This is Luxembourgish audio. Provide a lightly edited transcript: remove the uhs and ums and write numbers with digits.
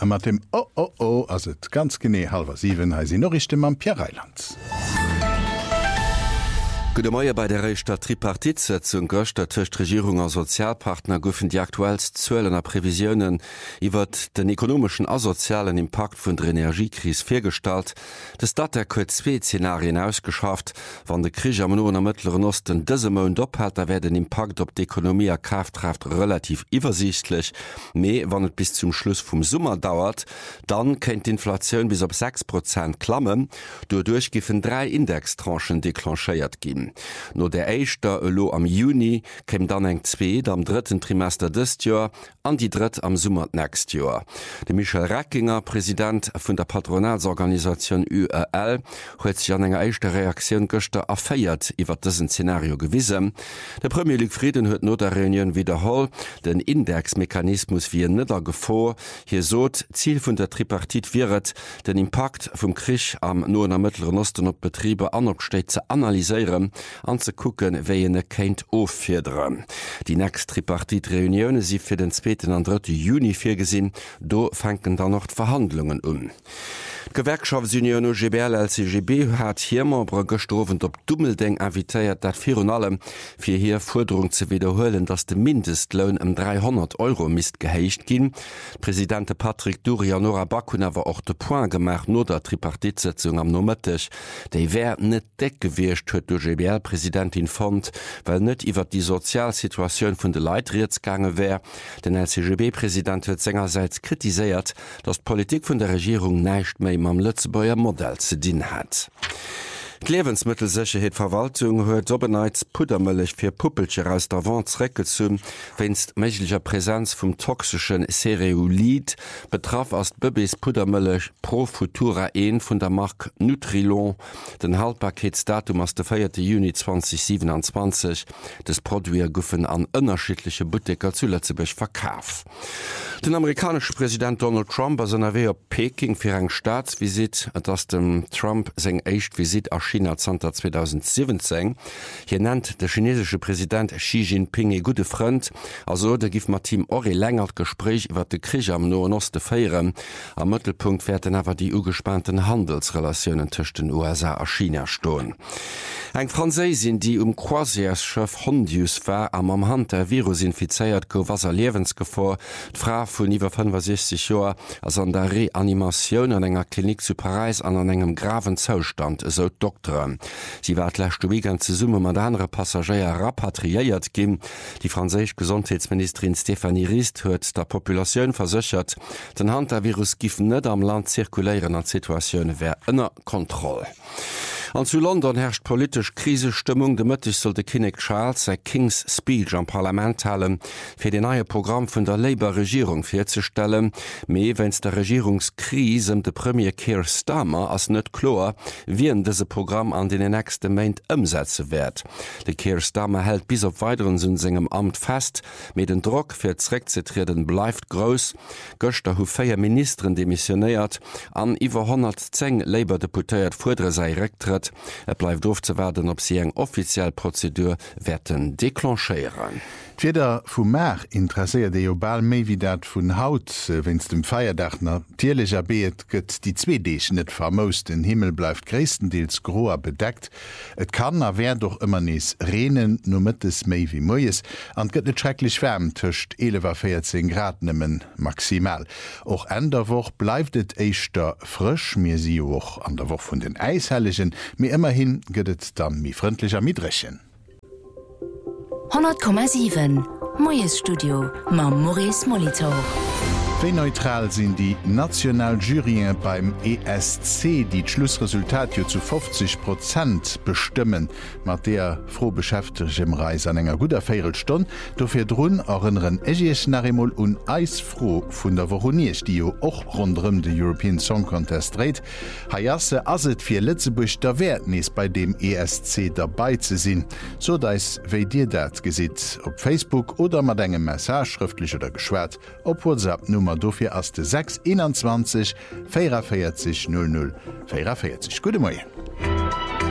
mat dem ass et ganz gené 6:30 ha sie noch richchte am Pierre Reiland. Gute Meier bei der Reichsstadt Tripartitsetzung gocht der Regierung als Sozialpartner goffen die aktuellst zueller Prävisionen iwwer den ekonomischen asozialen Impact vun der Energiekrise firstalt, des dat der Q2-Szenarien ausgeschafft, wann de Krieg am Norden am Mittleren Osten dëse Mon doppelt, da werden Impact op die Ökonomie a Kraftkraft relativ übersichtlich, me wann het bis zum Schluss vum Sommer dauert, dann kennt Inflation bis op 6% klammen, dodurch giffen 3 Indextranchen deklancheiert gin. No der Eichter Elo am Juni kem dann eng 2 am 3. Trimester dëst Joer an die 3 am Summer näst Joer. De Michael Reckinger, Präsident vun der Patronatsorganisation UEL, huet sich an enger eischchte Reaktion Göster aféiert iwwer dëssen Szenario gewisse. Der Premier Luc Frieden huet no der Reunion wiederholl den Indexmechanismus wie nëtter gefo. Hier sot Ziel vun der Tripartit wiret, den Impact vum Krich am Norden am Mittleren Osten op Betriebe an opsteet ze analyseieren, anzugucken, wéi ene kéint offirderen. Die nächst Tripartit-Reunionne si fir den 2. an 3. Juni firgesinn, do fänken dann noch Verhandlungen Gewerkschaftsunion GBL LCGB hat hiermembre gestrofend op Dummeldeng invitéiert, dat vir allem fir hier Forderung ze wiederholen, dats de Mindestlohn um 300 € mist geheicht ginn. Präsident Patrick Durian Nora Bakun awer auch de Point gemacht no der Tripartitsetzung am Nomettech. Déi wär net deck gewircht huet du GBL-Präsidentin fand, weil net iwwer die Sozialsituation vun de Leitrietsgange wär. Den LCGB-Präsident huet sengerseits kritiséiert, dat Politik vun der Regierung neicht méi am Lützebauer Modell ze dien hat. Die Lebensmittelsicherheitsverwaltung huet oberneits Puddermëllech fir Puppelcher aus der Wandrecke zum, wennst méiglicher Präsenz vum toxischen Cereulid betraff as Bëbes Puddermëllech Pro Futura 1 vun der Mark Nutrilon. Den Haltbarkeitsdatum aus der 4. Juni 2027 des Produier goffen an ënnerschiedliche Butiker zu Lützeburg verkauf. Den amerikanische Präsident Donald Trump as seiner op Peking fir eng Staatsvisit, dats dem Trump seng echt Visit a China Center 2017. Hier nennt der chinesische Präsident Xi Jinping e gute Freund, also der gif mat Team Ori längert Gespräch iwwer de Krieg am Noen Oste feieren. Am Mittelpunkt werden awer die ugespannten Handelsrelationen zwischen den USA a China stohn. Eng Franzésin, die Croisièreschef Hondius war am Hand der Virus infizeiert go was Lebensgefahr, d'Fra vun iwwer 65 Joer as an der Reanimationun an enger Klinik zu Paris an engem graven Zustand, so Doktoren. Sie war lächte Wegen ze Summe mat andere Passagier rapatriiert gin. Die franzésisch Gesundheitsministerin Stephanie Rist huet der Populationun versichert, den Hand der Virus gifen net am Land zirkuléieren an Situationune wär ënner Kontrolle. An zu London herrscht politisch Krisestimmung. De Mëttich sollte King Charles sei King's Speech am Parlament halen, fir de neue Programm vun der Labour-Regierung firzustellen. Me wenns der Regierungskrise de Premier Keir Starmer as net klar, wien dese Programm an den nächste Main ëmsetze werd. De Keir Starmer hält bis op weiteren sinn segem Amt fest, me den Druck fir d'Zreck ze treden bleibt groß. Göster hu 4 Ministeren demissionéiert, an iwwer 110 Labour-Deputéiert Fudre sei rektritt. Et bleibt doof zu werden, ob sie eng offiziell Prozedur werden deklancheieren. D'Weder vum Mer interesseiert de global méi wie dat vun Haut, wenns dem Feierdachner tierlecher beet gëtt die 2Dch net vermost, den Himmel bleifft gréistendeels groer bedeckt. Et kann awer doch immer nees Renen no mëttes méi wie Moies, an gëtt et schrecklich wärm tëcht 11,14 Grad nëmmen maximal. Och an der Woch bleifft et éichter frisch, mir si och an der Woch vun den Eishelligen, mir immerhin gëtt et dann mi freundlicher Mitrechen. 100,7 Moyes Studio ma Maurice Molitor. Wie neutral sind die Nationaljurien beim ESC, die Schlussresultat zu 50% bestimmen, mat der froh beschäftigtem Reis an enger guter Feiertstunde, dofir drun erinnern Egiech Narimol und Eisfroh vun der Woronisch, die auch rundum de European Song Contest dreht. Hayasse aset fir Lützeburg der Wertnis bei dem ESC dabei zu sinn. So dais wei dir dat gesit op Facebook oder mat engem Message schriftlich oder geschwert op WhatsApp Nummer dofir as de 621 44 00 44. Gute Morgen.